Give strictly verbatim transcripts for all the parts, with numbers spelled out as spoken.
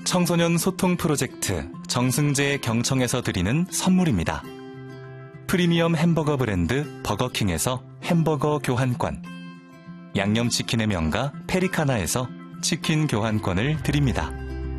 청소년 소통 프로젝트 정승재 경청에서 드리는 선물입니다. 프리미엄 햄버거 브랜드 버거킹에서 햄버거 교환권, 양념치킨의 명가 페리카나에서 치킨 교환권을 드립니다.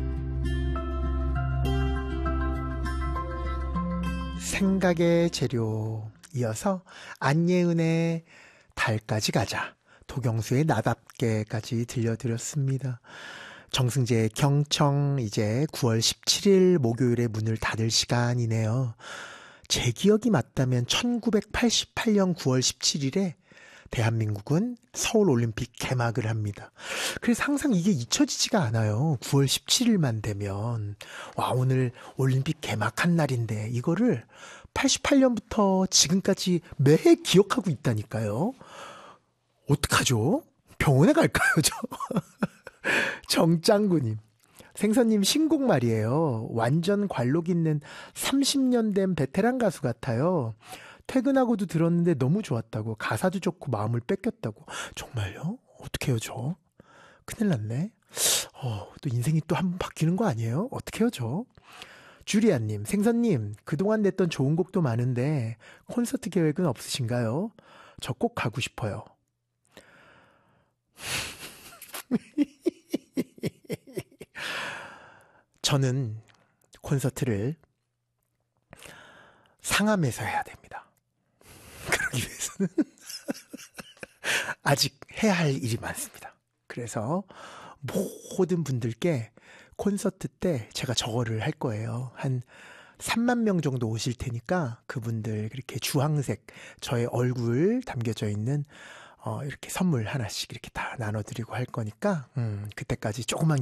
생각의 재료, 이어서 안예은의 달까지 가자, 도경수의 나답게까지 들려드렸습니다. 정승재의 경청, 이제 구월 십칠일 목요일에 문을 닫을 시간이네요. 제 기억이 맞다면 천구백팔십팔년 구월 십칠일에 대한민국은 서울올림픽 개막을 합니다. 그래서 항상 이게 잊혀지지가 않아요. 구월 십칠일만 되면. 와, 오늘 올림픽 개막한 날인데 이거를 팔십팔년부터 지금까지 매해 기억하고 있다니까요. 어떡하죠? 병원에 갈까요, 저? 정짱구님, 생선님 신곡 말이에요. 완전 관록 있는 삼십년 된 베테랑 가수 같아요. 퇴근하고도 들었는데 너무 좋았다고, 가사도 좋고 마음을 뺏겼다고. 정말요? 어떡해요, 저? 큰일 났네. 어, 또 인생이 또 한 번 바뀌는 거 아니에요? 어떡해요, 저? 주리아님, 생선님, 그동안 냈던 좋은 곡도 많은데 콘서트 계획은 없으신가요? 저 꼭 가고 싶어요. 저는 콘서트를 상암에서 해야 됩니다. 그러기 위해서는 아직 해야 할 일이 많습니다. 그래서 모든 분들께 콘서트 때 제가 저거를 할 거예요. 한 삼만 명 정도 오실 테니까 그분들 그렇게 주황색 저의 얼굴 담겨져 있는 어, 이렇게 선물 하나씩 이렇게 다 나눠드리고 할 거니까 음, 그때까지 조금만